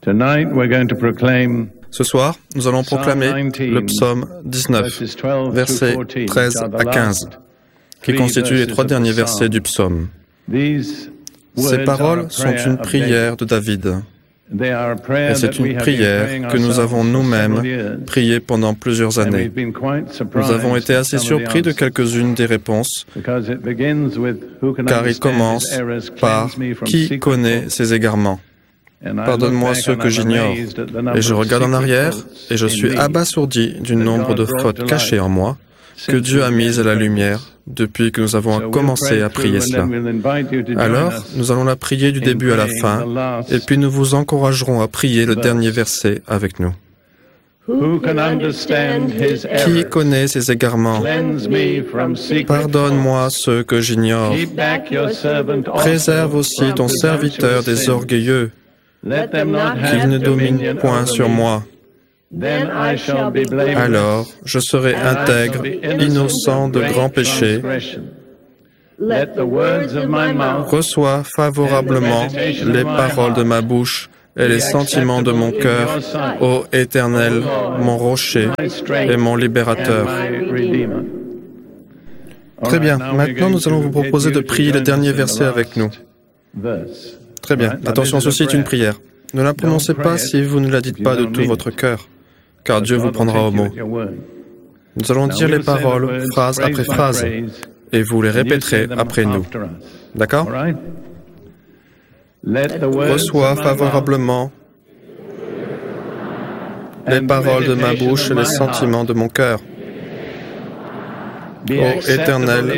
Ce soir, nous allons proclamer le psaume 19, versets 13 à 15, qui constituent les 3 derniers versets du psaume. Ces paroles sont une prière de David. Et c'est une prière que nous avons nous-mêmes priée pendant plusieurs années. Nous avons été assez surpris de quelques-unes des réponses, car il commence par « Qui connaît ses égarements ?» Pardonne-moi ceux que j'ignore. Et je regarde en arrière et je suis abasourdi du nombre de fautes cachées en moi que Dieu a mises à la lumière depuis que nous avons commencé à prier cela. Alors, nous allons la prier du début à la fin, et puis nous vous encouragerons à prier le dernier verset avec nous. Qui connaît ses égarements? Pardonne-moi ceux que j'ignore. Préserve aussi ton serviteur des orgueilleux, qu'il ne domine point sur moi. Alors, je serai intègre, innocent de grands péchés. Reçois favorablement les paroles de ma bouche et les sentiments de mon cœur, ô Éternel, mon rocher et mon libérateur. Très bien. Maintenant, nous allons vous proposer de prier le dernier verset avec nous. Très bien. Attention, ceci est une prière. Ne la prononcez pas si vous ne la dites pas de tout votre cœur, car Dieu vous prendra au mot. Nous allons dire les paroles, phrase après phrase, et vous les répéterez après nous. D'accord? Reçois favorablement les paroles de ma bouche et les sentiments de mon cœur. Ô Éternel,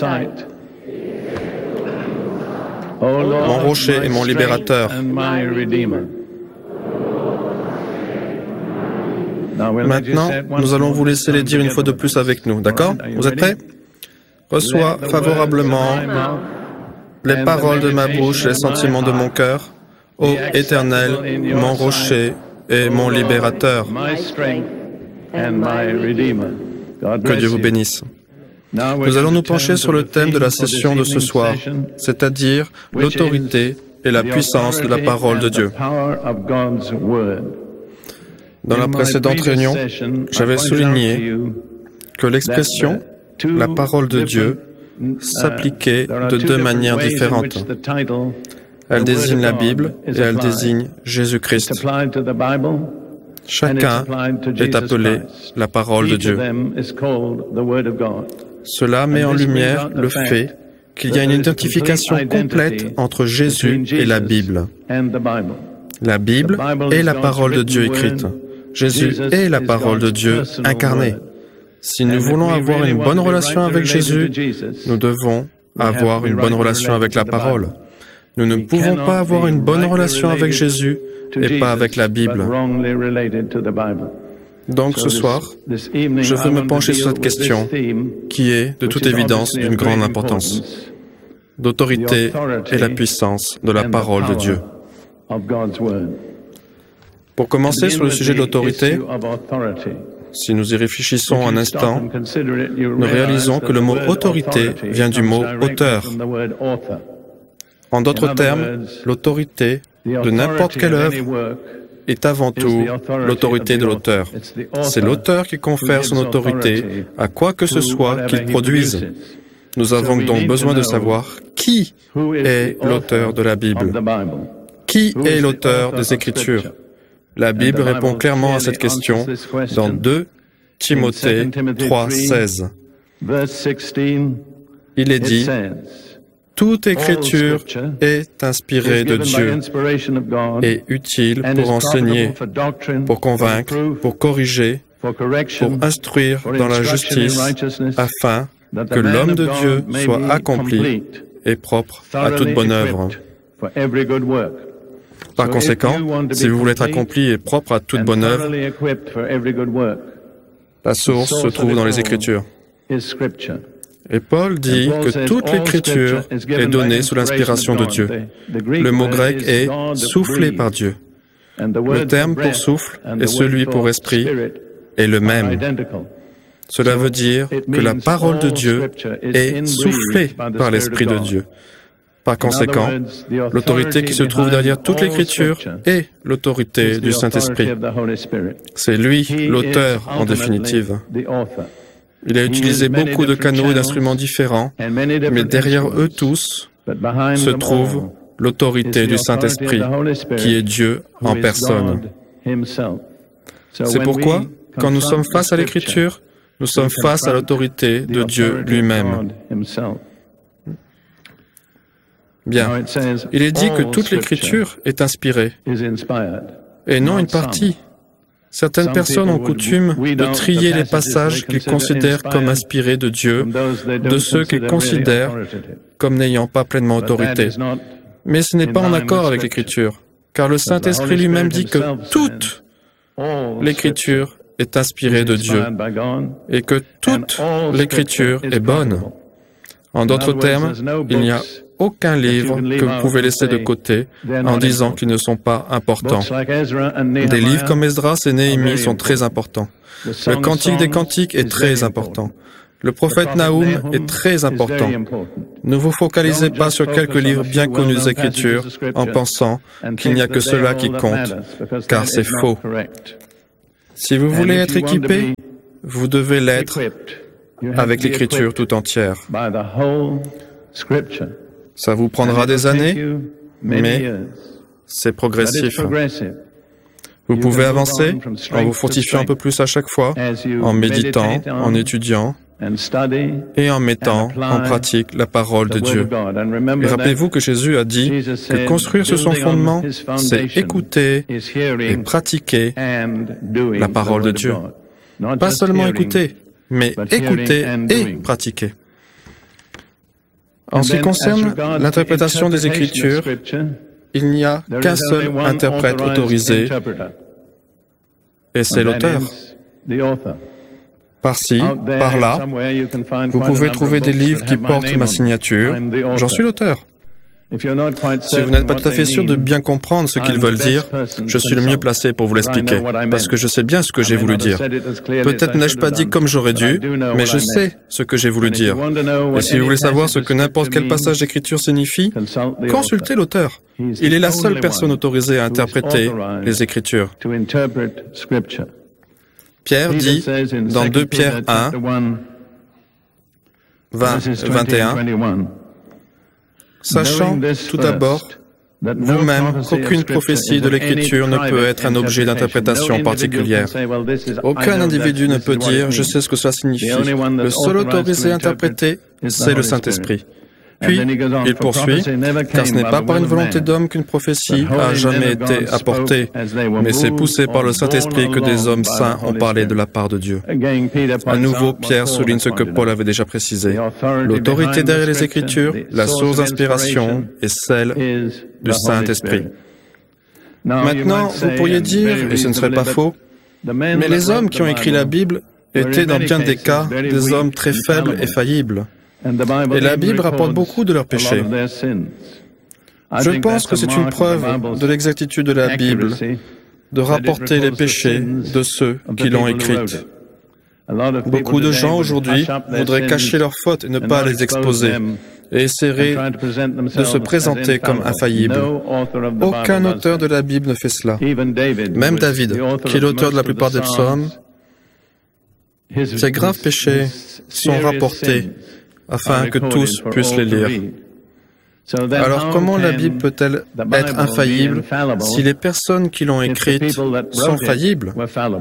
mon rocher et mon libérateur. Maintenant, nous allons vous laisser les dire une fois de plus avec nous, d'accord? Vous êtes prêts? Reçois favorablement les paroles de ma bouche et les sentiments de mon cœur, ô Éternel, mon rocher et mon libérateur. Que Dieu vous bénisse. Nous allons nous pencher sur le thème de la session de ce soir, c'est-à-dire l'autorité et la puissance de la parole de Dieu. Dans la précédente réunion, j'avais souligné que l'expression « la parole de Dieu » s'appliquait de 2 manières différentes. Elle désigne la Bible et elle désigne Jésus-Christ. Chacun est appelé la parole de Dieu. Cela met en lumière le fait qu'il y a une identification complète entre Jésus et la Bible. La Bible est la parole de Dieu écrite. Jésus est la parole de Dieu incarnée. Si nous voulons avoir une bonne relation avec Jésus, nous devons avoir une bonne relation avec la parole. Nous ne pouvons pas avoir une bonne relation avec Jésus et pas avec la Bible. Donc ce soir, je veux me pencher sur cette question qui est, de toute évidence, d'une grande importance. D'autorité et la puissance de la parole de Dieu. Pour commencer sur le sujet de l'autorité, si nous y réfléchissons un instant, nous réalisons que le mot « autorité » vient du mot « auteur ». En d'autres termes, l'autorité de n'importe quelle œuvre est avant tout l'autorité de l'auteur. C'est l'auteur qui confère son autorité à quoi que ce soit qu'il produise. Nous avons donc besoin de savoir qui est l'auteur de la Bible. Qui est l'auteur des Écritures? La Bible répond clairement à cette question dans 2 Timothée 3,16. Il est dit « Toute Écriture est inspirée de Dieu et utile pour enseigner, pour convaincre, pour corriger, pour instruire dans la justice, afin que l'homme de Dieu soit accompli et propre à toute bonne œuvre. » Par conséquent, si vous voulez être accompli et propre à toute bonne œuvre, la source se trouve dans les Écritures. Et Paul dit que toute l'Écriture est donnée sous l'inspiration de Dieu. Le mot grec est « soufflé par Dieu ». Le terme pour souffle et celui pour esprit est le même. Cela veut dire que la parole de Dieu est soufflée par l'Esprit de Dieu. Par conséquent, l'autorité qui se trouve derrière toute l'Écriture est l'autorité du Saint-Esprit. C'est lui, l'auteur, en définitive. Il a utilisé beaucoup de canaux et d'instruments différents, mais derrière eux tous se trouve l'autorité du Saint-Esprit, qui est Dieu en personne. C'est pourquoi, quand nous sommes face à l'Écriture, nous sommes face à l'autorité de Dieu lui-même. Bien, il est dit que toute l'Écriture est inspirée, et non une partie. Certaines personnes ont coutume de trier les passages qu'ils considèrent comme inspirés de Dieu, de ceux qu'ils considèrent comme n'ayant pas pleinement autorité. Mais ce n'est pas en accord avec l'Écriture, car le Saint-Esprit lui-même dit que toute l'Écriture est inspirée de Dieu, et que toute l'Écriture est bonne. En d'autres termes, il n'y a aucun livre que vous pouvez laisser de côté en disant qu'ils ne sont pas importants. Des livres comme Esdras et Néhémie sont très importants. Le Cantique des Cantiques est très important. Le prophète Naoum est très important. Ne vous focalisez pas sur quelques livres bien connus des Écritures en pensant qu'il n'y a que cela qui compte, car c'est faux. Si vous voulez être équipé, vous devez l'être avec l'Écriture tout entière. Ça vous prendra des années, mais c'est progressif. Vous pouvez avancer en vous fortifiant un peu plus à chaque fois, en méditant, en étudiant et en mettant en pratique la parole de Dieu. Et rappelez-vous que Jésus a dit que construire sur son fondement, c'est écouter et pratiquer la parole de Dieu. Pas seulement écouter, mais écouter et pratiquer. En ce qui concerne l'interprétation des Écritures, il n'y a qu'un seul interprète autorisé, et c'est l'auteur. Par-ci, par-là, vous pouvez trouver des livres qui portent ma signature. J'en suis l'auteur. Si vous n'êtes pas tout à fait sûr de bien comprendre ce qu'ils veulent dire, je suis le mieux placé pour vous l'expliquer, parce que je sais bien ce que j'ai voulu dire. Peut-être n'ai-je pas dit comme j'aurais dû, mais je sais ce que j'ai voulu dire. Et si vous voulez savoir ce que n'importe quel passage d'écriture signifie, consultez l'auteur. Il est la seule personne autorisée à interpréter les Écritures. Pierre dit, dans 2 Pierre 1, 20-21, sachant tout d'abord vous-même qu'aucune prophétie de l'Écriture ne peut être un objet d'interprétation particulière. Aucun individu ne peut dire « je sais ce que cela signifie ». Le seul autorisé à interpréter, c'est le Saint-Esprit. Puis, il poursuit, car ce n'est pas par une volonté d'homme qu'une prophétie a jamais été apportée, mais c'est poussé par le Saint-Esprit que des hommes saints ont parlé de la part de Dieu. À nouveau, Pierre souligne ce que Paul avait déjà précisé. L'autorité derrière les Écritures, la source d'inspiration, est celle du Saint-Esprit. Maintenant, vous pourriez dire, et ce ne serait pas faux, mais les hommes qui ont écrit la Bible étaient dans bien des cas des hommes très faibles et faillibles. Et la Bible rapporte beaucoup de leurs péchés. Je pense que c'est une preuve de l'exactitude de la Bible de rapporter les péchés de ceux qui l'ont écrite. Beaucoup de gens aujourd'hui voudraient cacher leurs fautes et ne pas les exposer, et essaieraient de se présenter comme infaillibles. Aucun auteur de la Bible ne fait cela. Même David, qui est l'auteur de la plupart des psaumes, ses graves péchés sont rapportés afin que tous puissent les lire. Alors comment la Bible peut-elle être infaillible si les personnes qui l'ont écrite sont faillibles?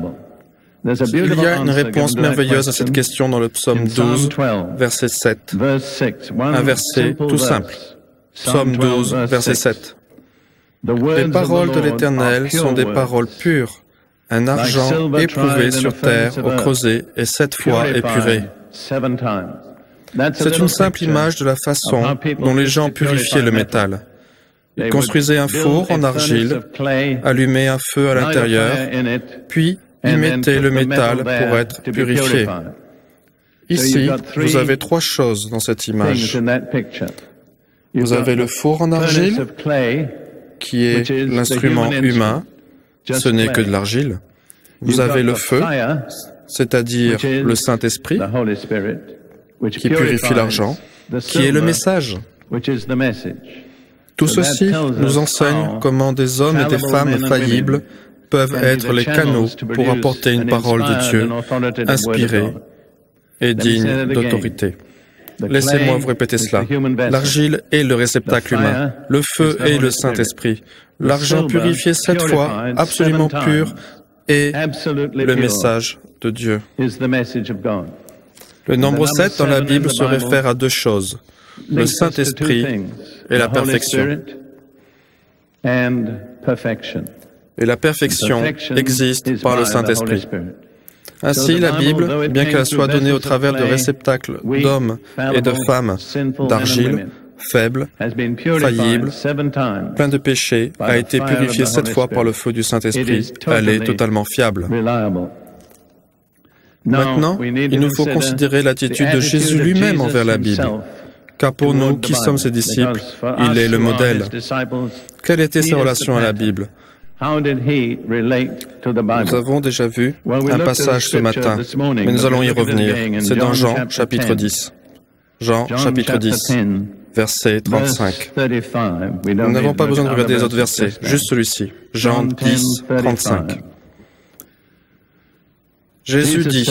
Il y a une réponse merveilleuse à cette question dans le psaume 12, verset 7. Un verset tout simple. Psaume 12, verset 7. Les paroles de l'Éternel sont des paroles pures, un argent éprouvé sur terre au creuset et 7 fois épuré. C'est une simple image de la façon dont les gens purifiaient le métal. Ils construisaient un four en argile, allumaient un feu à l'intérieur, puis y mettaient le métal pour être purifié. Ici, vous avez 3 choses dans cette image. Vous avez le four en argile, qui est l'instrument humain, ce n'est que de l'argile. Vous avez le feu, c'est-à-dire le Saint-Esprit, qui purifie l'argent, qui est le message, Tout ceci nous enseigne comment des hommes et des femmes faillibles peuvent être les canaux pour apporter une parole de Dieu inspirée et digne d'autorité. Laissez-moi vous répéter cela. L'argile est le réceptacle humain, le feu est le Saint-Esprit, l'argent purifié 7 fois, absolument pur, est le message de Dieu. Le nombre 7 dans la Bible se réfère à 2 choses, le Saint-Esprit et la perfection. Et la perfection existe par le Saint-Esprit. Ainsi, la Bible, bien qu'elle soit donnée au travers de réceptacles d'hommes et de femmes d'argile, faibles, faillibles, pleins de péchés, a été purifiée 7 fois par le feu du Saint-Esprit. Elle est totalement fiable. Maintenant, il nous faut considérer l'attitude de Jésus lui-même envers la Bible. Car pour nous, qui sommes ses disciples, il est le modèle. Quelle était sa relation à la Bible? Nous avons déjà vu un passage ce matin, mais nous allons y revenir. C'est dans Jean, chapitre 10. Jean, chapitre 10, verset 35. Nous n'avons pas besoin de regarder les autres versets, juste celui-ci. Jean 10, 35. Jésus dit,